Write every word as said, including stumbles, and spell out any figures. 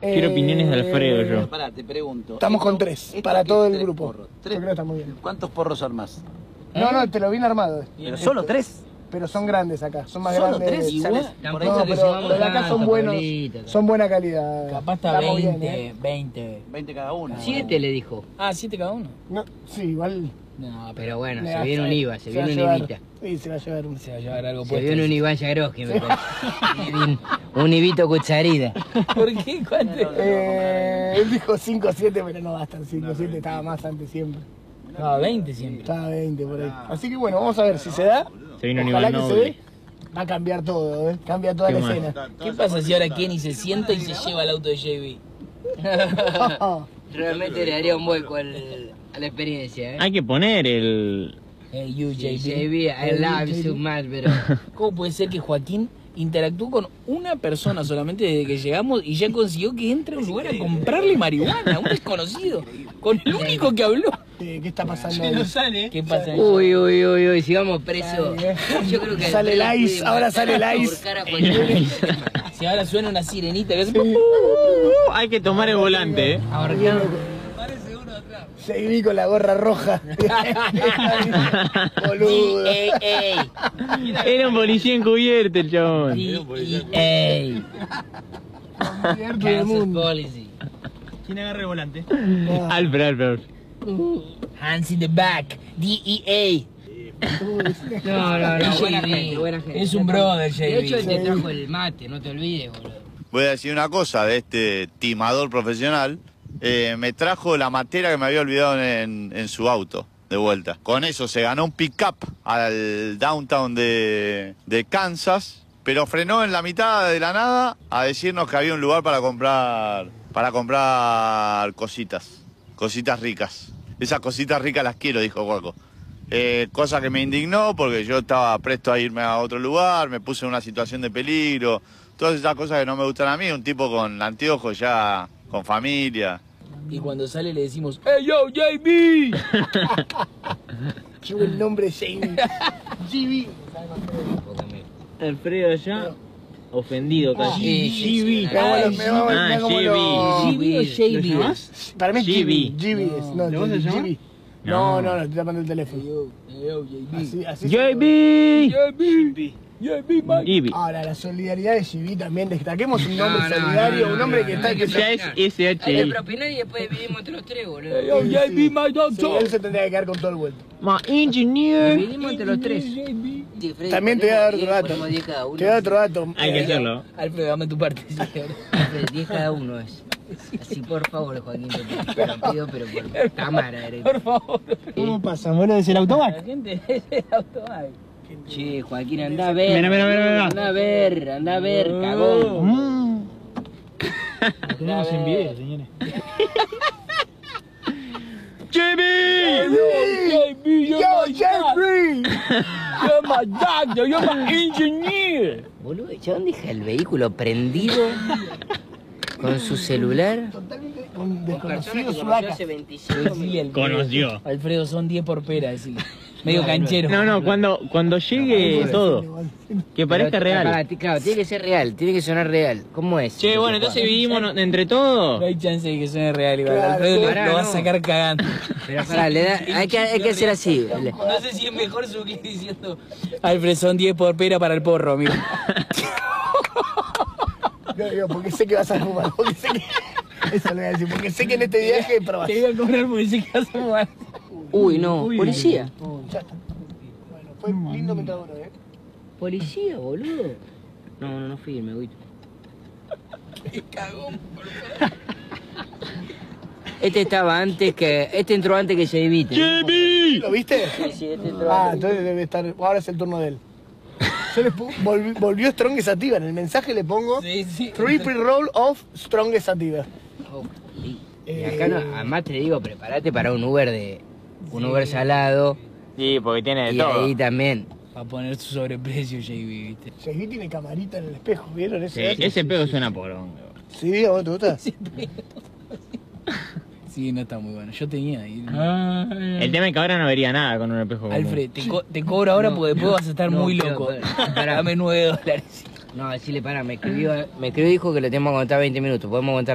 Quiero opiniones de Alfredo Eh, yo. Pará, te pregunto. Estamos con Esto- tres, esto para que todo es el tres grupo. porros. Yo Tres. creo que está muy bien. ¿Cuántos porros armás? No, no, te lo viene armado. ¿Pero solo tres? Pero son grandes acá, son más ¿Solo grandes. tres? Igual. Igual. No, Por ahí pero sale- los de acá son buenos, son buena calidad. Capaz está Estamos veinte, bien, ¿eh? veinte. veinte cada uno. Siete le dijo. Ah, siete cada uno. No, sí, igual. No, pero Pero bueno, le se va- viene un IVA, se va a viene un llevar- IVita. Sí, se va a llevar un. se va a llevar algo Se puesto. viene un Iván Yagroski, me parece. un, un Ivito cucharida. ¿Por qué? ¿Cuánto? Eh, él dijo cinco o siete, pero no bastan cinco o siete, estaba más antes siempre. No, veinte siempre. Estaba veinte por ahí. Así que bueno, vamos a ver si se da. Se viene un Ojalá Iván que se Noble. dé. Va a cambiar todo, ¿eh? Cambia toda ¿Qué la más? escena. ¿Qué pasa si ahora Kenny se sienta y se lleva el auto de J B? Realmente le daría un vuelco al, a la experiencia, ¿eh? Hay que poner el... Hey, you, Sí, J B. J B, I love you so much, pero... ¿Cómo puede ser que Joaquín interactuó con una persona solamente desde que llegamos y ya consiguió que entre a un lugar a comprarle marihuana, un desconocido, con el único que habló? Eh, ¿Qué está pasando ahí? sale. ¿Qué pasa ahí? Uy, uy, uy, uy, si vamos presos. Yo creo que... Sale el Alfredo ice, puede ahora matar sale el a ice. ahorcar a cualquiera. Si ahora suena una sirenita que hace... Uh, hay que tomar el volante, eh. Ahorcado. J B con la gorra roja. Boludo. Ey, ey, Era un policía encubierto el chabón. ey, ey. Cierto del Kansas mundo. Policy. ¿Quién agarra el volante? Alfred, Alfred. Hands in the back, D E No, no, no, buena J B. gente, buena gente. Es un brother, J B. De hecho, él te trajo el mate, no te olvides, boludo. Voy a decir una cosa de este timador profesional. Eh, me trajo la matera que me había olvidado en, en su auto, de vuelta. Con eso se ganó un pick-up al downtown de, de Kansas, pero frenó en la mitad de la nada a decirnos que había un lugar para comprar, para comprar cositas, cositas ricas. Esas cositas ricas las quiero, dijo Guaco. Eh, cosa que me indignó porque yo estaba presto a irme a otro lugar, me puse en una situación de peligro, todas esas cosas que no me gustan a mí, un tipo con anteojos ya, con familia. Y cuando sale le decimos, ¡Hey yo, J B! Qué buen nombre, J B. J B. Alfredo allá, ofendido casi. Sí, sí, Me hago los- me hago- Ah, me hago como J B. los- ¿J B o ¿Lo J B? llamás? Para mí es J G B. B. G B es. No, ¿De vos se llama? G B. No, No. no, no, estoy tapando el teléfono. Yo, yo, J B. Así, así J se- B. J B. J B, man. J B. Ahora, la solidaridad de G B también. Destaquemos un No, nombre no, solidario, no, un no, hombre no, que no, está. no, que no, se- Ya es S H Hay que I. propinar y después dividimos entre los tres, boludo. Hey yo, J B, my Sí, doctor. él se tendría que quedar con todo el vuelto. My engineer. Dividimos entre los tres. J B. Sí, Freddy, También te voy a dar otro ponemos dato. diez cada uno. Te voy a dar otro dato. Hay que Eh, hacerlo. Alfredo, dame tu parte. sí, ahora. Alfred, diez cada uno es. Así, por favor, Joaquín, te pido, te lo pido, pero por cámara. eres- Por favor. ¿Cómo pasa? Bueno, desde el La automac. gente es el autobike. Che, Joaquín, anda a ver. Mira, mira, mira, mira. Anda a ver, anda a ver, cagón. Mm. Tenemos en video, señores. J B. J B, you're Yo, my dad. Jeffrey. You're my doctor, you're my engineer. Boludo, el chabón deja el vehículo prendido con su celular. Totalmente un desconocido Persona que sudaca. conoció hace veinticinco Decile, minutos. Alfredo. Conoció. Alfredo, son diez por pera, decile. Medio canchero. No, no, cuando, cuando llegue todo. Que parezca Pero, pará, real. t- claro, tiene que ser real, tiene que sonar real. ¿Cómo es? Che, bueno, entonces vivimos no- entre todos. No hay chance de que suene real, igual. Claro, Alfredo lo- pará, lo va a no. sacar cagando. Pero pará, le da, hay, que, hay que hacer así. Le- No sé si es mejor subir diciendo Alfred, son diez por pera para el porro, amigo. No, digo, porque sé que vas a fumar. Porque sé que. Eso le voy a decir. Porque sé que en este viaje probás. Te iba a cobrar porque sé que vas a fumar. Uy, no, policía. Ya está. Bueno, fue lindo mientras duró, ¿eh? Policía, boludo. No, no, no firme, güey. Este estaba antes que. Este entró antes que J B. J B. ¿Lo viste? Sí, sí, este entró Ah, antes. entonces debe estar. Ahora es el turno de él. Yo le pu- volvi- volvió Strongest Sativa. En el mensaje le pongo Sí, sí. Triple Roll of Strongest Sativa. Oh, y, y acá no, además te digo, prepárate para un Uber de. Un Sí. Uber salado. Sí, porque tiene de Y todo. ahí también. Va a poner su sobreprecio, J B, ¿viste? J B tiene camarita en el espejo, ¿vieron Sí, ese? ese pedo suena porón. Sí, ¿a vos te gusta? Sí, no está muy bueno. Yo tenía. Y... El tema es que ahora no vería nada con un espejo común. Alfred, te, co te cobro ahora No, porque después no, vas a estar no, muy pero, loco. pero, pará. Dame nueve dólares. No, decirle, para, me escribió, me escribió y dijo que lo tenemos que aguantar veinte minutos. Podemos aguantar